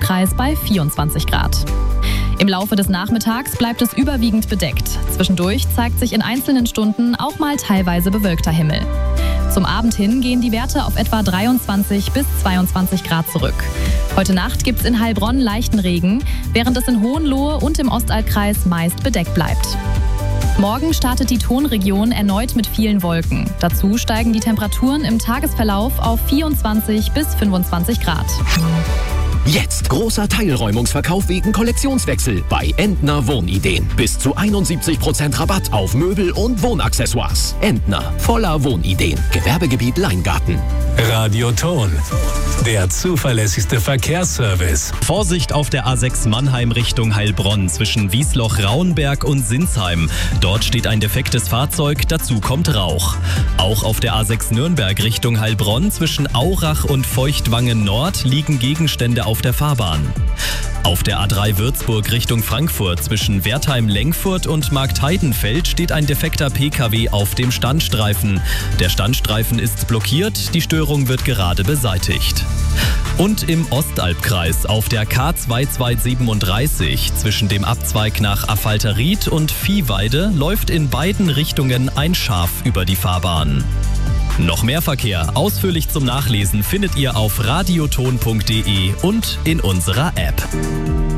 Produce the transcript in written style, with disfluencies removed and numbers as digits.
Ostalbkreis bei 24 Grad. Im Laufe des Nachmittags bleibt es überwiegend bedeckt. Zwischendurch zeigt sich in einzelnen Stunden auch mal teilweise bewölkter Himmel. Zum Abend hin gehen die Werte auf etwa 23 bis 22 Grad zurück. Heute Nacht gibt es in Heilbronn leichten Regen, während es in Hohenlohe und im Ostalbkreis meist bedeckt bleibt. Morgen startet die Tonregion erneut mit vielen Wolken. Dazu steigen die Temperaturen im Tagesverlauf auf 24 bis 25 Grad. Jetzt großer Teilräumungsverkauf wegen Kollektionswechsel bei Entner Wohnideen. Bis zu 71% Rabatt auf Möbel und Wohnaccessoires. Entner, voller Wohnideen. Gewerbegebiet Leingarten. Radioton, der zuverlässigste Verkehrsservice. Vorsicht auf der A6 Mannheim Richtung Heilbronn zwischen Wiesloch-Rauenberg und Sinsheim. Dort steht ein defektes Fahrzeug, dazu kommt Rauch. Auch auf der A6 Nürnberg Richtung Heilbronn zwischen Aurach und Feuchtwangen Nord liegen Gegenstände auf der Fahrbahn. Auf der A3 Würzburg Richtung Frankfurt zwischen Wertheim-Lengfurt und Marktheidenfeld steht ein defekter PKW auf dem Standstreifen. Der Standstreifen ist blockiert, die Störung wird gerade beseitigt. Und im Ostalbkreis auf der K2237 zwischen dem Abzweig nach Affalterried und Viehweide läuft in beiden Richtungen ein Schaf über die Fahrbahn. Noch mehr Verkehr ausführlich zum Nachlesen findet ihr auf radioton.de und in unserer App.